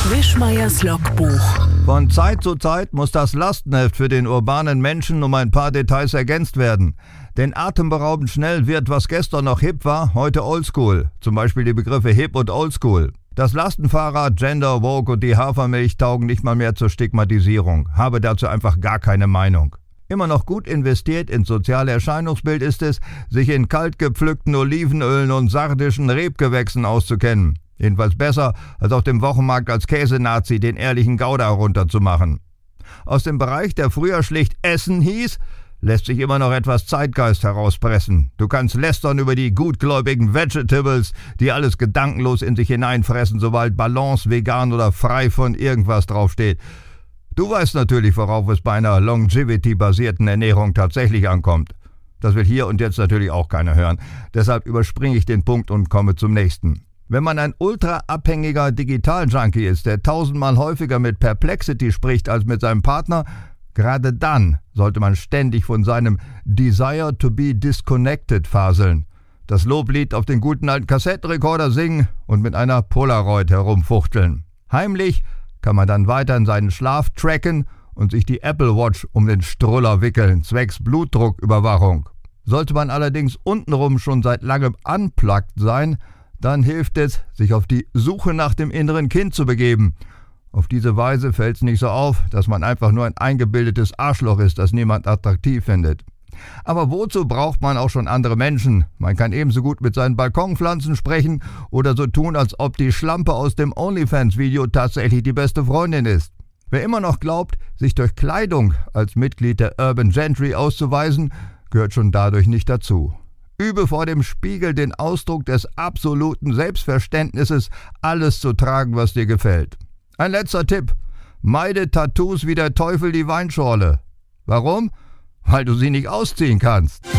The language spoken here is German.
Wischmeiers Logbuch. Von Zeit zu Zeit muss das Lastenheft für den urbanen Menschen um ein paar Details ergänzt werden. Denn atemberaubend schnell wird, was gestern noch hip war, heute oldschool. Zum Beispiel die Begriffe hip und oldschool. Das Lastenfahrrad, Gender, Vogue und die Hafermilch taugen nicht mal mehr zur Stigmatisierung. Habe dazu einfach gar keine Meinung. Immer noch gut investiert ins soziale Erscheinungsbild ist es, sich in kalt gepflückten Olivenölen und sardischen Rebgewächsen auszukennen. Jedenfalls besser, als auf dem Wochenmarkt als Käsenazi den ehrlichen Gouda runterzumachen. Aus dem Bereich, der früher schlicht Essen hieß, lässt sich immer noch etwas Zeitgeist herauspressen. Du kannst lästern über die gutgläubigen Vegetables, die alles gedankenlos in sich hineinfressen, sobald Balance, vegan oder frei von irgendwas draufsteht. Du weißt natürlich, worauf es bei einer Longevity-basierten Ernährung tatsächlich ankommt. Das will hier und jetzt natürlich auch keiner hören. Deshalb überspringe ich den Punkt und komme zum nächsten. Wenn man ein ultraabhängiger Digital-Junkie ist, der 1000-mal häufiger mit Perplexity spricht als mit seinem Partner, gerade dann sollte man ständig von seinem Desire to be disconnected faseln, das Loblied auf den guten alten Kassettenrekorder singen und mit einer Polaroid herumfuchteln. Heimlich kann man dann weiter in seinen Schlaf tracken und sich die Apple Watch um den Struller wickeln, zwecks Blutdrucküberwachung. Sollte man allerdings untenrum schon seit langem unplugged sein, dann hilft es, sich auf die Suche nach dem inneren Kind zu begeben. Auf diese Weise fällt es nicht so auf, dass man einfach nur ein eingebildetes Arschloch ist, das niemand attraktiv findet. Aber wozu braucht man auch schon andere Menschen? Man kann ebenso gut mit seinen Balkonpflanzen sprechen oder so tun, als ob die Schlampe aus dem OnlyFans-Video tatsächlich die beste Freundin ist. Wer immer noch glaubt, sich durch Kleidung als Mitglied der Urban Gentry auszuweisen, gehört schon dadurch nicht dazu. Übe vor dem Spiegel den Ausdruck des absoluten Selbstverständnisses, alles zu tragen, was dir gefällt. Ein letzter Tipp: Meide Tattoos wie der Teufel die Weinschorle. Warum? Weil du sie nicht ausziehen kannst.